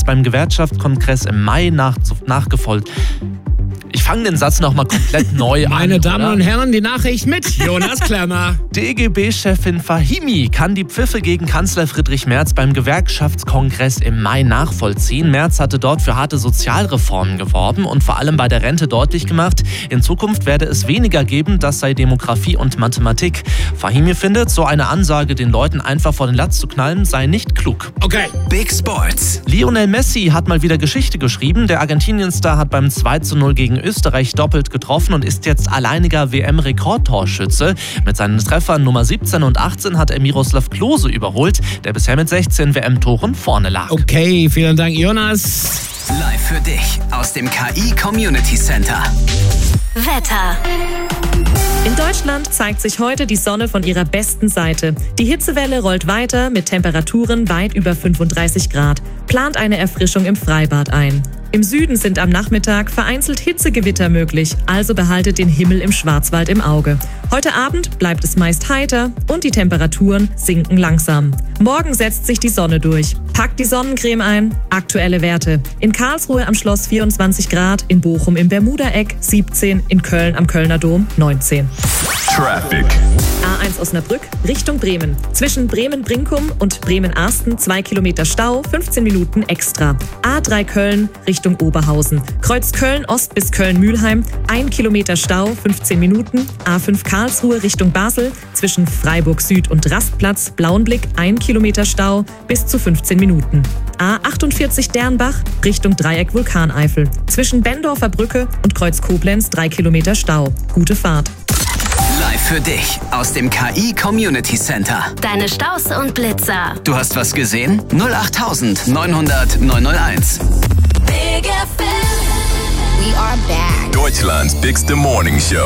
Merz beim Gewerkschaftskongress im Mai nachgefolgt. Ich fange den Satz nochmal komplett neu an. Meine Damen und Herren, die Nachricht mit Jonas Klemmer. DGB-Chefin Fahimi kann die Pfiffe gegen Kanzler Friedrich Merz beim Gewerkschaftskongress im Mai nachvollziehen. Merz hatte dort für harte Sozialreformen geworben und vor allem bei der Rente deutlich gemacht, in Zukunft werde es weniger geben, das sei Demografie und Mathematik. Fahimi findet, so eine Ansage den Leuten einfach vor den Latz zu knallen, sei nicht klug. Okay. Big Sports. Lionel Messi hat mal wieder Geschichte geschrieben. Der Argentinien-Star hat beim 2:0 gegen Österreich doppelt getroffen und ist jetzt alleiniger WM-Rekordtorschütze. Mit seinen Treffern Nummer 17 und 18 hat er Miroslav Klose überholt, der bisher mit 16 WM-Toren vorne lag. Okay, vielen Dank, Jonas. Live für dich aus dem KI Community Center. Wetter. In Deutschland zeigt sich heute die Sonne von ihrer besten Seite. Die Hitzewelle rollt weiter mit Temperaturen weit über 35 Grad. Plant eine Erfrischung im Freibad ein. Im Süden sind am Nachmittag vereinzelt Hitzegewitter möglich, also behaltet den Himmel im Schwarzwald im Auge. Heute Abend bleibt es meist heiter und die Temperaturen sinken langsam. Morgen setzt sich die Sonne durch. Packt die Sonnencreme ein. Aktuelle Werte. In Karlsruhe am Schloss 24 Grad, in Bochum im Bermuda-Eck 17, in Köln am Kölner Dom 19. Traffic. A1 Osnabrück Richtung Bremen. Zwischen Bremen-Brinkum und Bremen-Arsten 2 Kilometer Stau, 15 Minuten extra. A3 Köln Richtung Oberhausen. Kreuz Köln Ost bis Köln-Mühlheim 1 Kilometer Stau, 15 Minuten. A5 Karlsruhe Richtung Basel. Zwischen Freiburg Süd und Rastplatz Blauenblick 1 Kilometer Stau bis zu 15 Minuten. A48 Dernbach Richtung Dreieck Vulkaneifel. Zwischen Bendorfer Brücke und Kreuz Koblenz 3 Kilometer Stau. Gute Fahrt. Live für dich aus dem KI Community Center. Deine Staus und Blitzer. Du hast was gesehen? 08900 901. Big FM. Deutschland's bigste Morning Show.